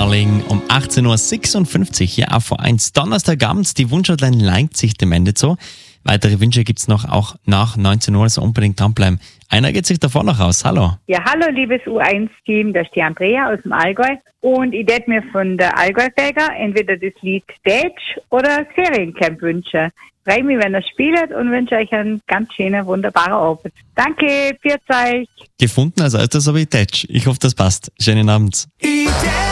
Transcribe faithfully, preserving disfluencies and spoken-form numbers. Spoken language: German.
Darling um achtzehn Uhr sechsundfünfzig hier auf V eins. Donnerstagabend, die Wunschhotline neigt sich dem Ende zu. Weitere Wünsche gibt's noch auch nach neunzehn Uhr, also unbedingt dranbleiben. Einer geht sich davor noch aus. Hallo. Ja, hallo liebes U eins Team, das ist die Andrea aus dem Allgäu. Und ich hätte mir von der Allgäu-Fäger entweder das Lied Dätsch oder Feriencamp wünschen. Freue mich, wenn ihr spielt und wünsche euch einen ganz schönen, wunderbaren Abend. Danke, pfiat euch. Gefunden als erstes habe ich Tetsch. Ich hoffe, das passt. Schönen Abend.